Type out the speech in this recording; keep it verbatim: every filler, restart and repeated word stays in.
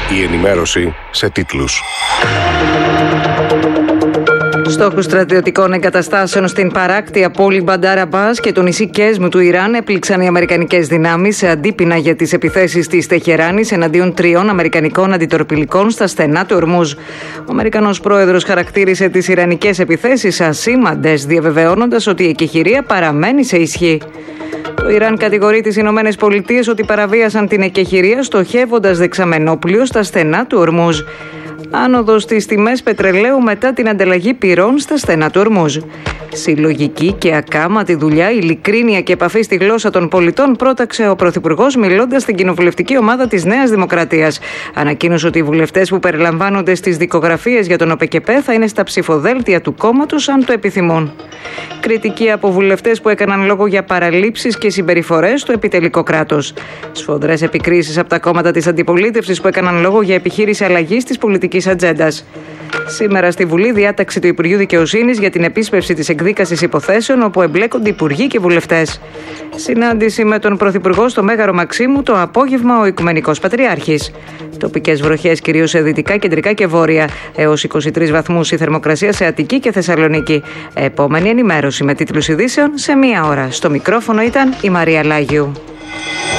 Η ενημέρωση σε τίτλους. Στόχους στρατιωτικών εγκαταστάσεων στην παράκτια πόλη Μπαντάρ Αμπάς και το νησί Κέσμου του Ιράν έπληξαν οι αμερικανικές δυνάμεις σε αντίπεινα για τις επιθέσεις της Τεχεράνης εναντίον τριών αμερικανικών αντιτορπιλικών στα στενά του Ορμούζ. Ο Αμερικανός πρόεδρος χαρακτήρισε τις ιρανικές επιθέσεις ασήμαντες, διαβεβαιώνοντας ότι η εκεχηρία παραμένει σε ισχύ. Το Ιράν κατηγορεί τις Ηνωμένες Πολιτείες ότι παραβίασαν την εκεχηρία στοχεύοντας δεξαμενόπλιο στα στενά του Ορμούζ. Άνοδος στις τιμές πετρελαίου μετά την ανταλλαγή πυρών στα στενά του Ορμούζ. Συλλογική και ακάματη δουλειά, ειλικρίνεια και επαφή στη γλώσσα των πολιτών, πρόταξε ο Πρωθυπουργός μιλώντας στην κοινοβουλευτική ομάδα της Νέας Δημοκρατίας. Ανακοίνωσε ότι οι βουλευτές που περιλαμβάνονται στις δικογραφίες για τον ΟΠΕΚΕΠΕ θα είναι στα ψηφοδέλτια του κόμματος αν το επιθυμούν. Κριτική από βουλευτές που έκαναν λόγο για παραλήψεις και συμπεριφορές στο επιτελικό κράτος. Σφοδρές επικρίσεις από τα κόμματα της αντιπολίτευσης που έκαναν λόγο για επιχείρηση αλλαγής της πολιτικής ατζέντας. Σήμερα στη Βουλή διάταξη του Υπουργείου Δικαιοσύνης για την επίσπευση της εκδίκασης υποθέσεων όπου εμπλέκονται υπουργοί και βουλευτές. Συνάντηση με τον Πρωθυπουργό στο Μέγαρο Μαξίμου το απόγευμα ο Οικουμενικός Πατριάρχης. Τοπικές βροχές κυρίως σε δυτικά, κεντρικά και βόρεια. Έως είκοσι τρεις βαθμούς η θερμοκρασία σε Αττική και Θεσσαλονίκη. Επόμενη ενημέρωση με τίτλους ειδήσεων σε μία ώρα. Στο μικρόφωνο ήταν η Μαρία Λάγιου.